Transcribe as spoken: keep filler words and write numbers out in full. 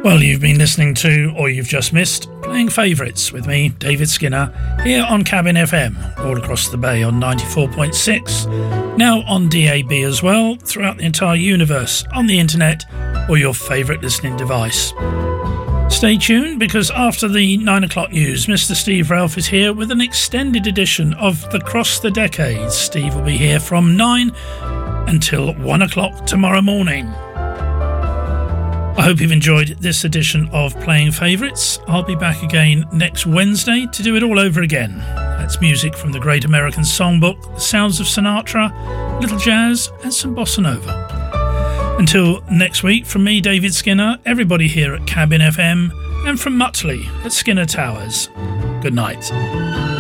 Well, you've been listening to, or you've just missed, Playing Favourites with me, David Skinner, here on Cabin F M, all across the bay on ninety-four point six, now on D A B as well, throughout the entire universe, on the internet, or your favourite listening device. Stay tuned, because after the nine o'clock news, Mister Steve Ralph is here with an extended edition of the Cross the Decades. Steve will be here from nine until one o'clock tomorrow morning. I hope you've enjoyed this edition of Playing Favourites. I'll be back again next Wednesday to do it all over again. That's music from the Great American Songbook, the sounds of Sinatra, little jazz and some bossa nova. Until next week, from me, David Skinner, everybody here at Cabin F M, and from Mutley at Skinner Towers, good night.